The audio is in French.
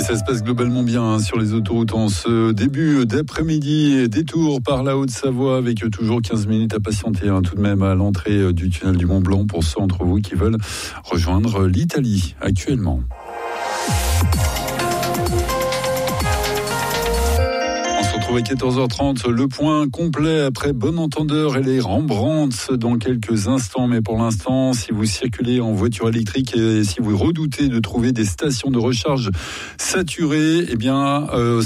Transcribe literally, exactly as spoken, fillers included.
Ça se passe globalement bien hein, sur les autoroutes en ce début d'après-midi. Détour par la Haute-Savoie avec toujours quinze minutes à patienter hein, tout de même à l'entrée du tunnel du Mont-Blanc pour ceux d'entre vous qui veulent rejoindre l'Italie actuellement. À quatorze heures trente, le point complet après Bon Entendeur et les Rembrandts dans quelques instants. Mais pour l'instant, si vous circulez en voiture électrique et si vous redoutez de trouver des stations de recharge saturées, eh bien, euh,